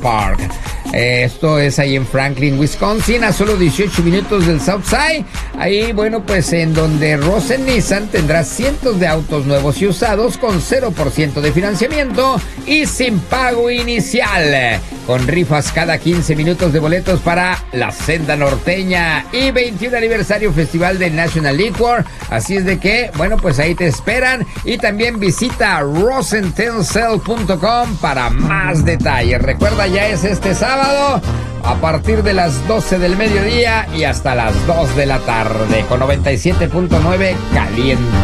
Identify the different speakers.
Speaker 1: Park. Esto es ahí en Franklin, Wisconsin, a solo 18 minutos del Southside. Ahí, bueno, pues en donde Rosen Nissan tendrá cientos de autos nuevos y usados con 0% de financiamiento y sin pago inicial. Con rifas cada 15 minutos de boletos para la Senda Norteña y 21 aniversario Festival de National Liquor. Así es de que, bueno, pues ahí te esperan. Y también visita rosentencel.com para más detalles. Recuerda, ya es este sábado a partir de las 12 del mediodía y hasta las 2 de la tarde con 97.9 caliente.